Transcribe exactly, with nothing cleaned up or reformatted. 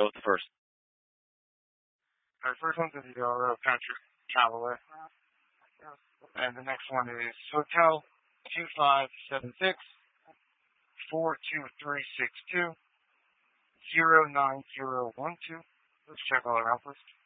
Go with the first. Alright, first one's the uh, Patrick Calloway. And the next one is Hotel two five seven six four two three six two zero nine zero one two. Let's check all around first.